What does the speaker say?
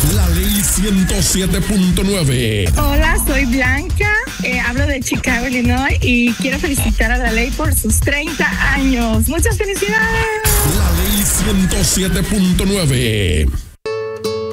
La Ley 107.9. Hola, soy Blanca, hablo de Chicago, Illinois y quiero felicitar a La Ley por sus 30 años. ¡Muchas felicidades! La Ley 107.9.